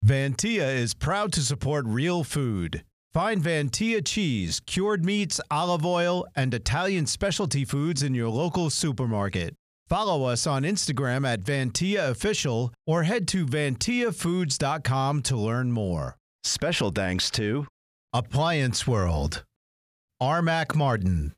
Vantia is proud to support real food. Find Vantia cheese, cured meats, olive oil, and Italian specialty foods in your local supermarket. Follow us on Instagram at Vantia Official or head to VantiaFoods.com to learn more. Special thanks to Appliance World, Armac Martin,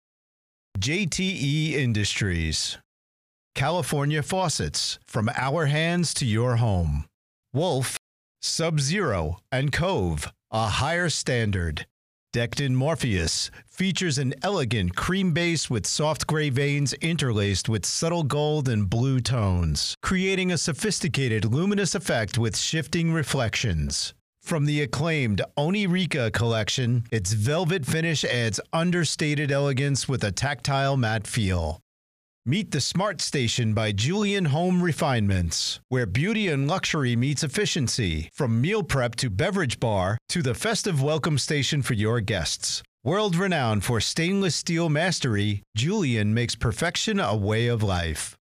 JTE Industries, California Faucets, from our hands to your home, Wolf, Sub-Zero, and Cove, a higher standard. Decked Morpheus features an elegant cream base with soft gray veins interlaced with subtle gold and blue tones, creating a sophisticated luminous effect with shifting reflections. From the acclaimed Onirica collection, its velvet finish adds understated elegance with a tactile matte feel. Meet the Smart Station by Julian Home Refinements, where beauty and luxury meets efficiency, from meal prep to beverage bar to the festive welcome station for your guests. World-renowned for stainless steel mastery, Julian makes perfection a way of life.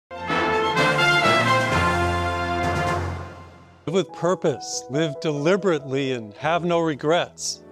Live with purpose, live deliberately, and have no regrets.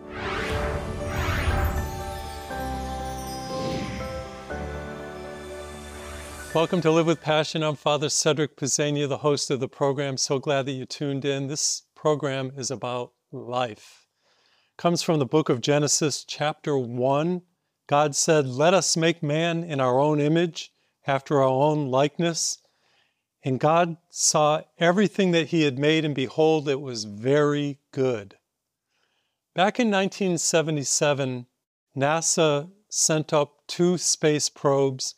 Welcome to Live with Passion. I'm Father Cedric Pizzania, the host of the program. So glad that you tuned in. This program is about life. It comes from the book of Genesis, chapter 1. God said, "Let us make man in our own image, after our own likeness." And God saw everything that he had made, and behold, it was very good. Back in 1977, NASA sent up 2 space probes,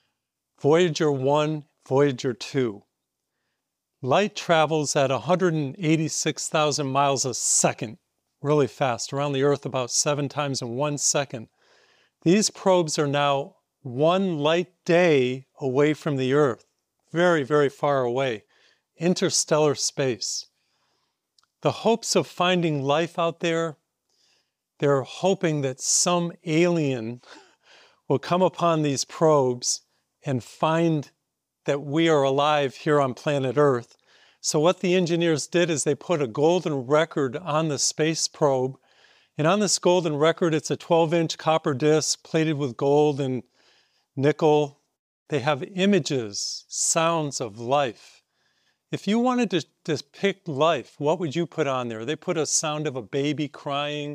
Voyager 1, Voyager 2. Light travels at 186,000 miles a second, really fast, around the Earth about 7 times in 1 second. These probes are now 1 light day away from the Earth, very, very far away, interstellar space. The hopes of finding life out there, they're hoping that some alien will come upon these probes and find that we are alive here on planet Earth. So what the engineers did is they put a golden record on the space probe. And on this golden record, it's a 12-inch copper disc plated with gold and nickel. They have images, sounds of life. If you wanted to depict life, what would you put on there? They put a sound of a baby crying,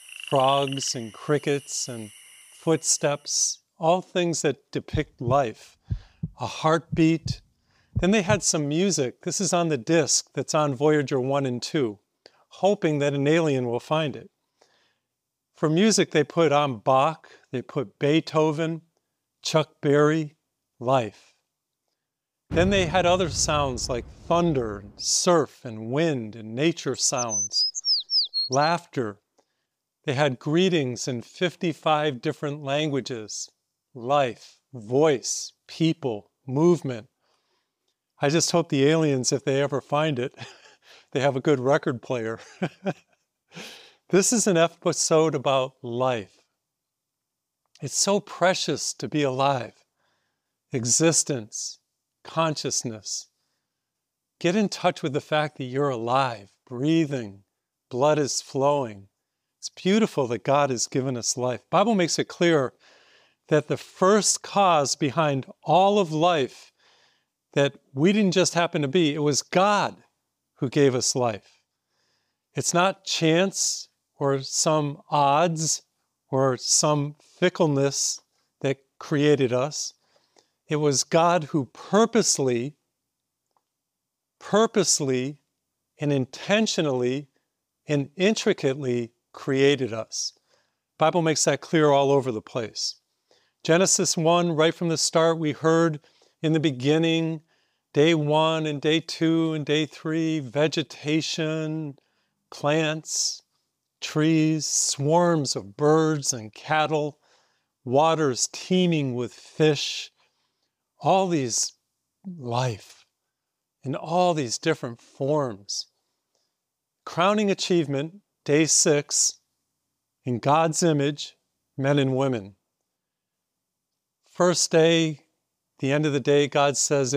frogs and crickets and footsteps, all things that depict life, a heartbeat. Then they had some music. This is on the disc that's on Voyager 1 and 2, hoping that an alien will find it. For music, they put on Bach, they put Beethoven, Chuck Berry, life. Then they had other sounds like thunder, and surf, and wind, and nature sounds, laughter. They had greetings in 55 different languages. Life, voice, people, movement. I just hope the aliens, if they ever find it, they have a good record player. This is an episode about life. It's so precious to be alive. Existence, consciousness. Get in touch with the fact that you're alive, breathing, blood is flowing. It's beautiful that God has given us life. The Bible makes it clear that the first cause behind all of life, that we didn't just happen to be, it was God who gave us life. It's not chance or some odds or some fickleness that created us. It was God who purposely and intentionally and intricately created us. The Bible makes that clear all over the place. Genesis 1, right from the start, we heard in the beginning, day 1 and day 2 and day 3, vegetation, plants, trees, swarms of birds and cattle, waters teeming with fish, all these life in all these different forms. Crowning achievement, day 6, in God's image, men and women. First day, the end of the day, God says,